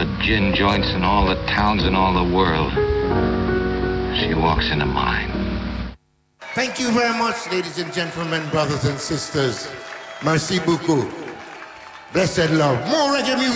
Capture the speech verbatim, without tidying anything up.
the gin joints in all the towns in all the world. She walks into mine. Thank you very much, ladies and gentlemen, brothers and sisters. Merci beaucoup. Blessed love. More reggae music.